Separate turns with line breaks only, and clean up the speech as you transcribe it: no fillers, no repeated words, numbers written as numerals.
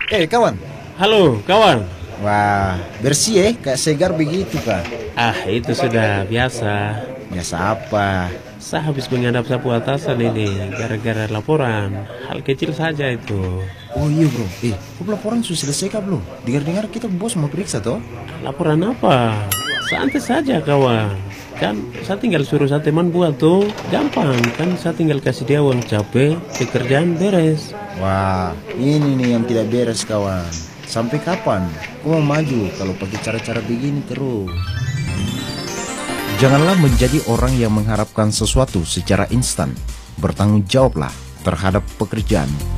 Kawan.
Halo, kawan.
Wah, bersih ya, kayak segar begitu kak.
Itu sudah biasa.
Biasa apa?
Saya habis menghadap sapu atasan ini gara-gara laporan. Hal kecil saja itu.
Oh iya bro, kok laporan sudah selesai kak belum? Dengar-dengar kita bos mau periksa toh?
Laporan apa? Santai saja, kawan. Kan saya tinggal suruh saya teman buat tuh. Gampang, kan saya tinggal kasih dia uang capek, pekerjaan beres.
Wah, ini nih yang tidak beres kawan. Sampai kapan? Kau mau maju kalau pakai cara-cara begini terus? Janganlah menjadi orang yang mengharapkan sesuatu secara instan. Bertanggung jawablah terhadap pekerjaan.